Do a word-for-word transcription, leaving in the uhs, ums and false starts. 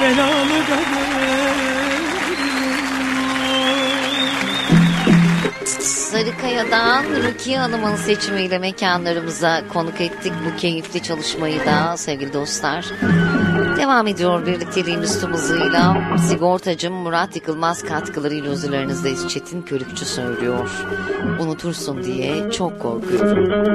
belalı kader. Sarıkaya'dan Rukiye Hanım'ın seçimiyle mekanlarımıza konuk ettik bu keyifli çalışmayı da sevgili dostlar. Devam ediyor birlikteliğimiz tüm hızıyla. Sigortacım Murat Yıkılmaz katkılarıyla huzurlarınızdayız. Çetin Körükçü söylüyor. Unutursun diye çok korkuyorum.